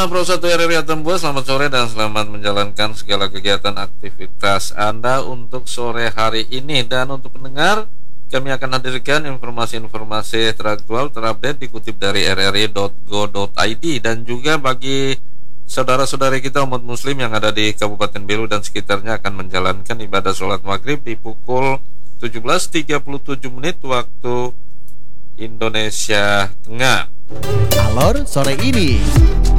Pro 1 RRI Atambua, selamat sore dan selamat menjalankan segala kegiatan aktivitas Anda untuk sore hari ini. Dan untuk pendengar, kami akan hadirkan informasi-informasi teraktual terupdate dikutip dari rri.go.id. Dan juga bagi saudara-saudari kita umat muslim yang ada di Kabupaten Belu dan sekitarnya akan menjalankan ibadah sholat maghrib di pukul 17.37 menit waktu Indonesia Tengah. Alor sore ini.